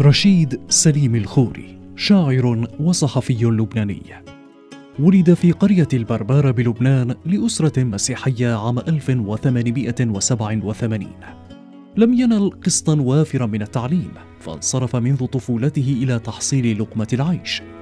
رشيد سليم الخوري، شاعر وصحفي لبناني، ولد في قرية البربارة بلبنان لأسرة مسيحية عام 1887. لم ينل قسطا وافرا من التعليم، فانصرف منذ طفولته إلى تحصيل لقمة العيش،